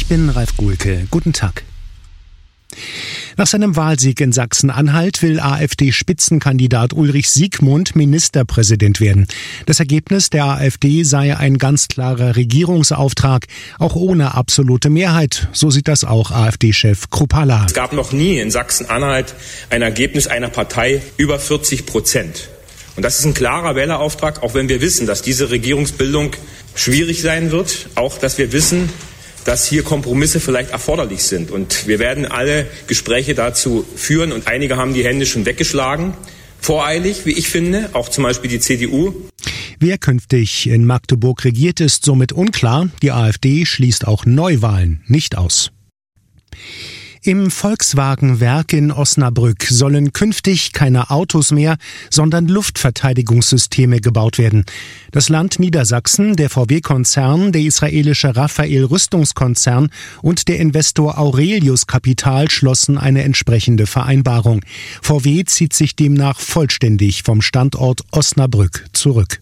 Ich bin Ralf Guhlke. Guten Tag. Nach seinem Wahlsieg in Sachsen-Anhalt will AfD-Spitzenkandidat Ulrich Siegmund Ministerpräsident werden. Das Ergebnis der AfD sei ein ganz klarer Regierungsauftrag, auch ohne absolute Mehrheit. So sieht das auch AfD-Chef Kruppalla. Es gab noch nie in Sachsen-Anhalt ein Ergebnis einer Partei über 40%. Und das ist ein klarer Wählerauftrag, auch wenn wir wissen, dass diese Regierungsbildung schwierig sein wird, auch dass wir wissen, dass hier Kompromisse vielleicht erforderlich sind. Und wir werden alle Gespräche dazu führen und einige haben die Hände schon weggeschlagen. Voreilig, wie ich finde, auch zum Beispiel die CDU. Wer künftig in Magdeburg regiert, ist somit unklar. Die AfD schließt auch Neuwahlen nicht aus. Im Volkswagen-Werk in Osnabrück sollen künftig keine Autos mehr, sondern Luftverteidigungssysteme gebaut werden. Das Land Niedersachsen, der VW-Konzern, der israelische Rafael-Rüstungskonzern und der Investor Aurelius Capital schlossen eine entsprechende Vereinbarung. VW zieht sich demnach vollständig vom Standort Osnabrück zurück.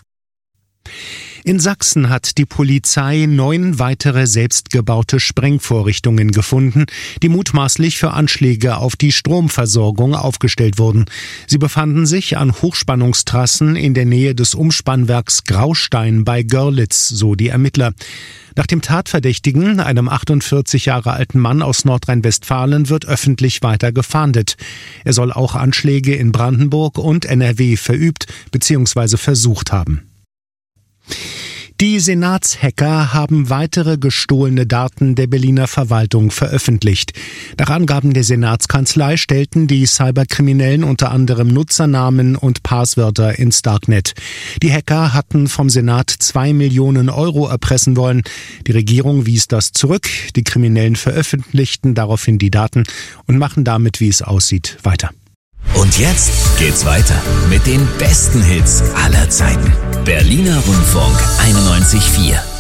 In Sachsen hat die Polizei 9 weitere selbstgebaute Sprengvorrichtungen gefunden, die mutmaßlich für Anschläge auf die Stromversorgung aufgestellt wurden. Sie befanden sich an Hochspannungstrassen in der Nähe des Umspannwerks Graustein bei Görlitz, so die Ermittler. Nach dem Tatverdächtigen, einem 48 Jahre alten Mann aus Nordrhein-Westfalen, wird öffentlich weiter gefahndet. Er soll auch Anschläge in Brandenburg und NRW verübt bzw. versucht haben. Die Senatshacker haben weitere gestohlene Daten der Berliner Verwaltung veröffentlicht. Nach Angaben der Senatskanzlei stellten die Cyberkriminellen unter anderem Nutzernamen und Passwörter ins Darknet. Die Hacker hatten vom Senat 2 Millionen Euro erpressen wollen. Die Regierung wies das zurück. Die Kriminellen veröffentlichten daraufhin die Daten und machen damit, wie es aussieht, weiter. Und jetzt geht's weiter mit den besten Hits aller Zeiten. Berliner Rundfunk 91,4.